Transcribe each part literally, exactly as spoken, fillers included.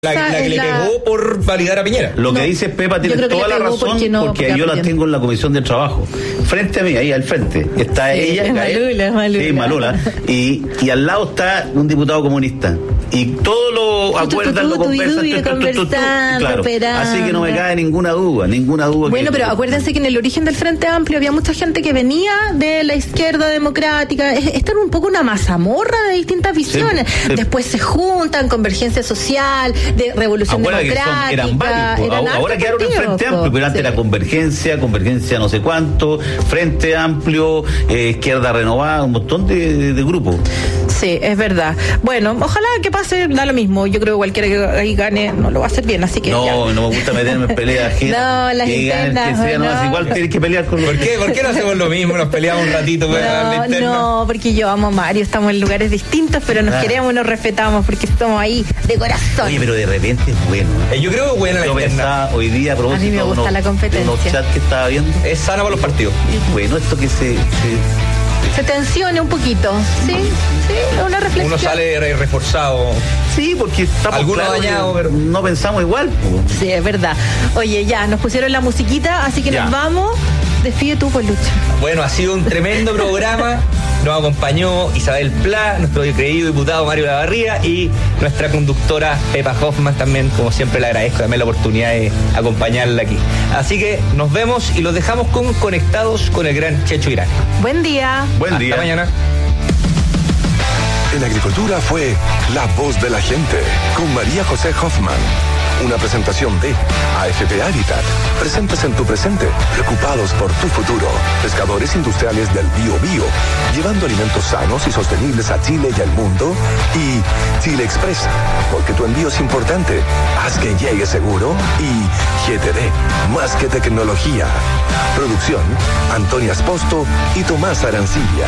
La, la que le la... pegó por validar a Piñera. Lo que no, dice Pepa tiene toda la razón, porque, no, porque, porque yo la tengo en la Comisión de Trabajo. Frente a mí, ahí al frente, está sí, ella. Es Malula, es Malula. Sí, Malula. Y, y al lado está un diputado comunista. Y todo lo acuerdan, lo conversan. Claro. Así que no me cae ninguna duda, ninguna duda. Bueno, que... pero acuérdense que en el origen del Frente Amplio había mucha gente que venía de la izquierda democrática. Esta era un poco una mazamorra de distintas visiones. Sí, sí. Después se juntan, Convergencia Social, de Revolución Acuerda Democrática. Que son, eran varios. Eran ahora quedaron en Frente Amplio, pero antes sí. Era Convergencia, Convergencia no sé cuánto, Frente Amplio, eh, Izquierda Renovada, un montón de, de, de grupos. Sí, es verdad. Bueno, ojalá que pase, da lo mismo. Yo creo que cualquiera que ahí gane no lo va a hacer bien, así que no, ya. No me gusta meterme en peleas ajenas. No, las que internas, que sea, no. No, igual tienes que pelear con los... ¿Por qué? ¿Por qué no hacemos lo mismo? Nos peleamos un ratito para no, la interna. No, porque yo amo a Mario, estamos en lugares distintos, pero nos ah. queremos, nos respetamos, porque estamos ahí de corazón. Oye, pero de repente es bueno. Eh, yo creo que es buena la yo interna. Pensaba, hoy día, a propósito, a mí me gusta unos, la competencia. Los chats que estaba viendo. Es sana para los partidos. Y bueno, esto que se... se se tensione un poquito, sí, sí, una reflexión. Uno sale re reforzado. Sí, porque estamos algunos claro, dañados, pero no pensamos igual. Sí, es verdad. Oye, ya, nos pusieron la musiquita, así que ya. Nos vamos. Despide tú, pues, Lucho. Bueno, ha sido un tremendo programa. Nos acompañó Isabel Pla, nuestro querido diputado Mario Lavarría y nuestra conductora Pepa Hoffman también, como siempre le agradezco también la oportunidad de acompañarla aquí. Así que nos vemos y los dejamos con Conectados con el gran Checho Irán. Buen día. Buen día. Hasta mañana. En Agricultura fue La Voz de la Gente con María José Hoffman. Una presentación de A F P Habitat. Presentes en tu presente, preocupados por tu futuro. Pescadores industriales del Bío Bío, llevando alimentos sanos y sostenibles a Chile y al mundo. Y Chile Express, porque tu envío es importante. Haz que llegue seguro. Y G T D, más que tecnología. Producción, Antonia Esposto y Tomás Arancilla.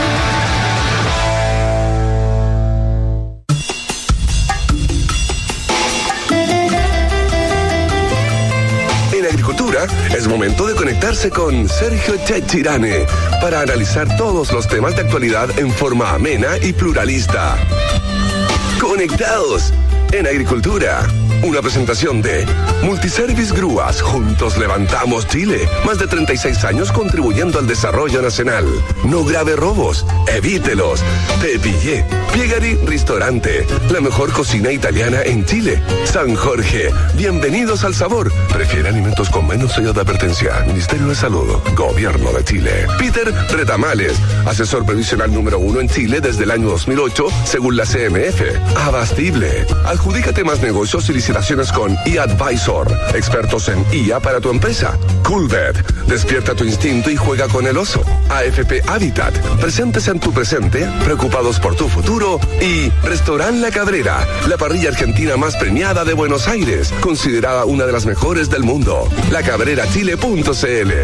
Es momento de conectarse con Sergio Chechirane para analizar todos los temas de actualidad en forma amena y pluralista. Conectados en Agricultura. Una presentación de Multiservice Grúas. Juntos levantamos Chile. Más de treinta y seis años contribuyendo al desarrollo nacional. No grave robos. Evítelos. Te pillé. Piegari Ristorante. La mejor cocina italiana en Chile. San Jorge. Bienvenidos al sabor. Prefiere alimentos con menos sello de advertencia. Ministerio de Salud. Gobierno de Chile. Peter Retamales. Asesor previsional número uno en Chile desde el año dos mil ocho, según la C M F. Abastible. Adjudícate más negocios y licitaciones con eAdvisor, expertos en I A para tu empresa. Coolbet, despierta tu instinto y juega con el oso. A F P Habitat, presentes en tu presente, preocupados por tu futuro. Y Restaurant La Cabrera, la parrilla argentina más premiada de Buenos Aires, considerada una de las mejores del mundo. la cabrera chile punto c l.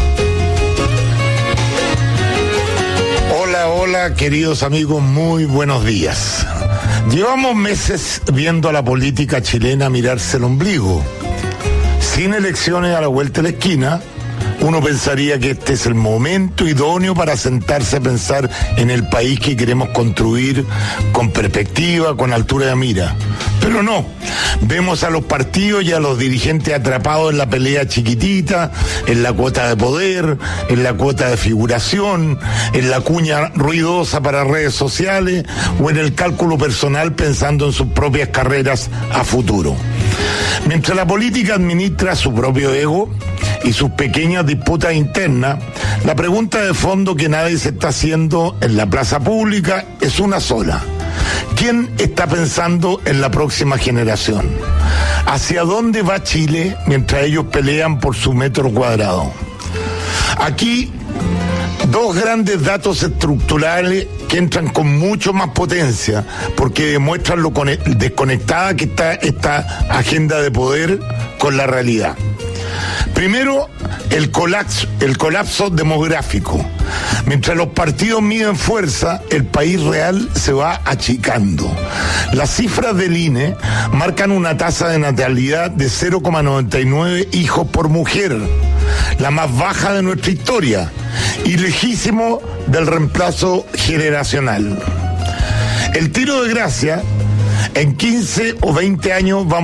Hola, hola, queridos amigos, muy buenos días. Llevamos meses viendo a la política chilena mirarse el ombligo. Sin elecciones a la vuelta de la esquina, uno pensaría que este es el momento idóneo para sentarse a pensar en el país que queremos construir con perspectiva, con altura de mira. Pero no, vemos a los partidos y a los dirigentes atrapados en la pelea chiquitita, en la cuota de poder, en la cuota de figuración, en la cuña ruidosa para redes sociales o en el cálculo personal pensando en sus propias carreras a futuro. Mientras la política administra su propio ego y sus pequeñas disputas internas, la pregunta de fondo que nadie se está haciendo en la plaza pública es una sola. ¿Quién está pensando en la próxima generación? ¿Hacia dónde va Chile mientras ellos pelean por su metro cuadrado? Aquí, dos grandes datos estructurales que entran con mucho más potencia porque demuestran lo desconectada que está esta agenda de poder con la realidad. Primero, el colapso, el colapso demográfico. Mientras los partidos miden fuerza, el país real se va achicando. Las cifras del I N E marcan una tasa de natalidad de cero coma noventa y nueve hijos por mujer, la más baja de nuestra historia, y lejísimo del reemplazo generacional. El tiro de gracia En quince o veinte años vamos